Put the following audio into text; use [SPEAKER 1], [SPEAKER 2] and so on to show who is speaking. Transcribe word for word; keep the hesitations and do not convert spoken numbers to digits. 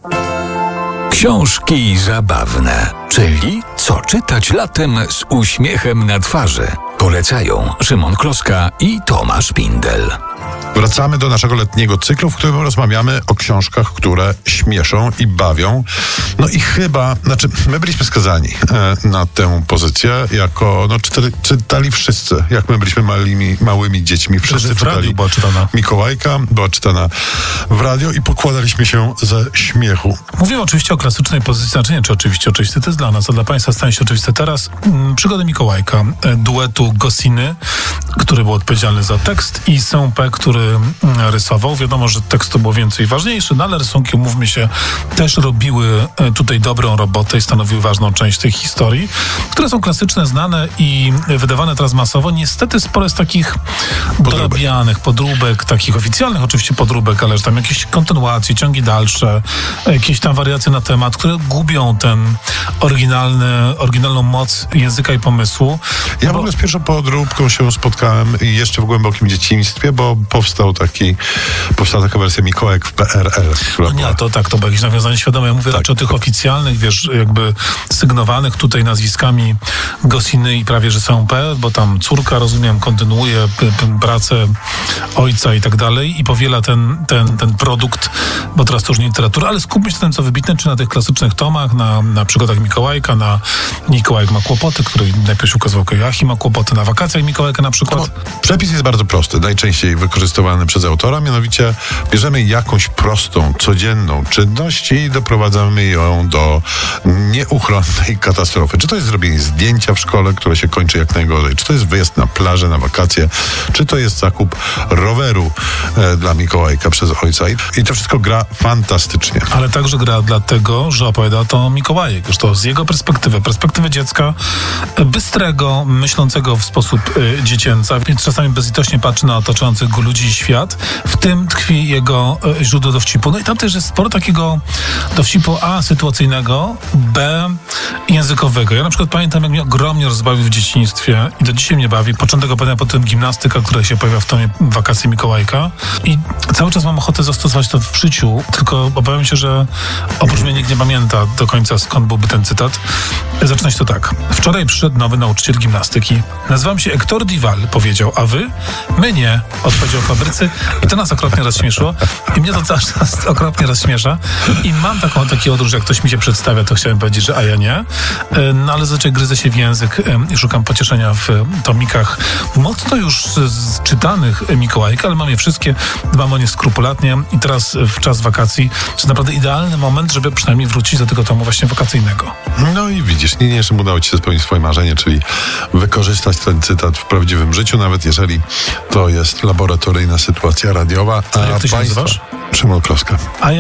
[SPEAKER 1] Książki zabawne, czyli co czytać latem z uśmiechem na twarzy. Polecają Szymon Kloska i Tomasz Pindel.
[SPEAKER 2] Wracamy do naszego letniego cyklu, w którym rozmawiamy o książkach, które śmieszą i bawią. No i chyba, znaczy my byliśmy skazani e, na tę pozycję jako, no czytali, czytali wszyscy, jak my byliśmy małymi, małymi dziećmi. Wszyscy
[SPEAKER 3] w
[SPEAKER 2] czytali
[SPEAKER 3] radiu była czytana.
[SPEAKER 2] Mikołajka, była czytana w radio i pokładaliśmy się ze śmiechu.
[SPEAKER 3] Mówimy oczywiście o klasycznej pozycji, znaczy nie, czy oczywiście, oczywiście to jest dla nas, a dla Państwa stanie się oczywiste teraz. Mm, przygody Mikołajka, e, duetu Gosiny, który był odpowiedzialny za tekst, i Sępę, który rysował. Wiadomo, że tekstu było więcej ważniejszy, no ale rysunki, umówmy się, też robiły tutaj dobrą robotę i stanowiły ważną część tej historii, które są klasyczne, znane i wydawane teraz masowo. Niestety sporo jest takich
[SPEAKER 2] podróbek.
[SPEAKER 3] dorabianych podróbek, takich oficjalnych oczywiście podróbek, ale że tam jakieś kontynuacje, ciągi dalsze, jakieś tam wariacje na temat, które gubią ten oryginalny, oryginalną moc języka i pomysłu.
[SPEAKER 2] Ja
[SPEAKER 3] no
[SPEAKER 2] w ogóle z pierwszą podróbką się spotkałem jeszcze w głębokim dzieciństwie, bo powstał taki, powstała taka wersja Mikołajek w P R L.
[SPEAKER 3] No nie, to tak, to było jakieś nawiązanie świadome. Ja mówię
[SPEAKER 2] tak,
[SPEAKER 3] raczej o tych
[SPEAKER 2] tak.
[SPEAKER 3] oficjalnych, wiesz, jakby sygnowanych tutaj nazwiskami Gosiny i prawie że Sępę, bo tam córka, rozumiem, kontynuuje p- p- pracę ojca i tak dalej i powiela ten, ten, ten produkt, bo teraz to już nie literatura, ale skupmy się na tym, co wybitne, czy na tych klasycznych tomach, na, na przygodach Mikołajka, na Mikołajek ma kłopoty, który najpierw ukazywał jako Joachim ma kłopoty, na wakacjach Mikołajka na przykład.
[SPEAKER 2] No, przepis jest bardzo prosty, najczęściej wykorzystywany przez autora, mianowicie bierzemy jakąś prostą, codzienną czynność i doprowadzamy ją do nieuchronnej katastrofy. Czy to jest zrobienie zdjęcia w szkole, które się kończy jak najgorzej, czy to jest wyjazd na plażę, na wakacje, czy to jest zakup roweru e, dla Mikołajka przez ojca. I, I to wszystko gra fantastycznie.
[SPEAKER 3] Ale także gra dlatego, że opowiada to Mikołajek. Już to z jego perspektywy, perspektywy dziecka bystrego, myślącego w sposób y, dziecięca, więc czasami bezlitośnie patrzy na otaczających go ludzi i świat. W tym tkwi jego y, źródło dowcipu. No i tam też jest sporo takiego dowcipu A, sytuacyjnego, B, językowego. Ja na przykład pamiętam, jak mnie ogromnie rozbawił w dzieciństwie i do dzisiaj mnie bawi. Początek opowiadania, potem gimnastyka, która się pojawia w tomie Wakacje Mikołajka. I cały czas mam ochotę zastosować to w życiu, tylko obawiam się, że oprócz mnie nikt nie pamięta do końca, skąd byłby ten cytat. Zaczyna się to tak. Wczoraj przyszedł nowy nauczyciel gimnastyki. Nazywam się Hector Dival, powiedział, a wy? My nie, odpowiedział fabrycy. I to nas okropnie rozśmieszyło. I mnie to cały czas okropnie rozśmiesza. I mam taką, taki odruch, że jak ktoś mi się przedstawia, to chciałem powiedzieć, że a ja nie. No ale zazwyczaj gryzę się w język i szukam pocieszenia w tomikach mocno już z czytanych Mikołajka, ale mam je wszystkie, dbam o nie skrupulatnie i teraz w czas wakacji to jest naprawdę idealny moment, żeby przynajmniej wrócić do tego tomu właśnie wakacyjnego.
[SPEAKER 2] No i widzisz, niniejszym udało ci się spełnić swoje marzenie, czyli wykorzystać ten cytat w prawdziwym życiu, nawet jeżeli to jest laboratoryjna sytuacja radiowa.
[SPEAKER 3] A, a jak ty się
[SPEAKER 2] państwa...
[SPEAKER 3] nazywasz?
[SPEAKER 2] Szymon Kloska.
[SPEAKER 3] A ja